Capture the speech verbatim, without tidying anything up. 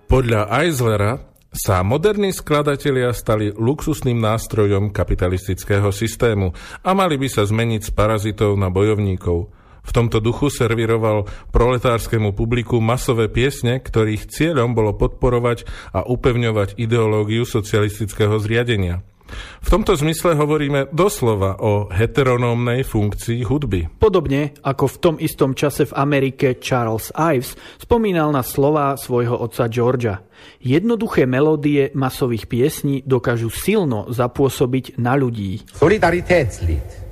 Podľa Eislera sa moderní skladatelia stali luxusným nástrojom kapitalistického systému a mali by sa zmeniť z parazitov na bojovníkov. V tomto duchu servíroval proletárskému publiku masové piesne, ktorých cieľom bolo podporovať a upevňovať ideológiu socialistického zriadenia. V tomto zmysle hovoríme doslova o heteronómnej funkcii hudby. Podobne ako v tom istom čase v Amerike Charles Ives spomínal na slová svojho otca Georgia. Jednoduché melódie masových piesní dokážu silno zapôsobiť na ľudí. Solidaritätslied.